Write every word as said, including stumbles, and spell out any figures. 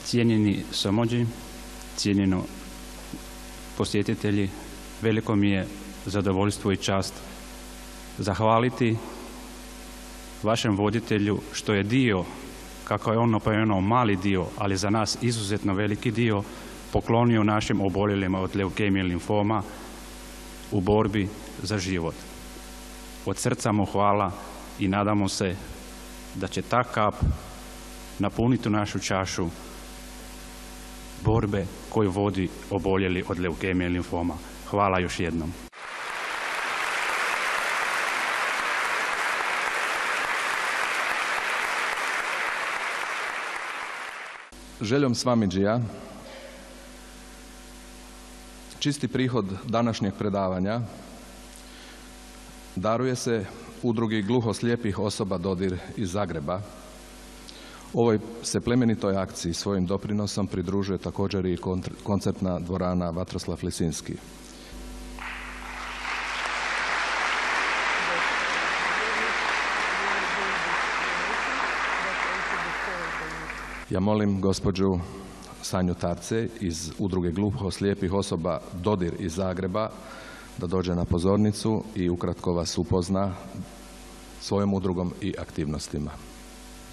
Cijenjeni Somođi, cijenjeno posjetitelji, veliko mi je zadovoljstvo i čast zahvaliti vašem voditelju što je dio, kako je on napomenuo, mali dio, ali za nas izuzetno veliki dio, poklonio našim oboljelima od leukemije i limfoma u borbi za život. Od srca mu hvala i nadamo se da će ta kap napuniti našu čašu borbe koju vodi oboljeli od leukemije i limfoma. Hvala još jednom. Željom Svamidžija, čisti prihod današnjeg predavanja daruje se udrugi gluhoslijepih osoba Dodir iz Zagreba. Ovoj se plemenitoj akciji svojim doprinosom pridružuje također i koncertna dvorana Vatroslav Lisinski. Ja molim gospođu Sanju Tarce iz udruge gluhoslijepih osoba Dodir iz Zagreba da dođe na pozornicu i ukratko vas upozna svojom udrugom i aktivnostima.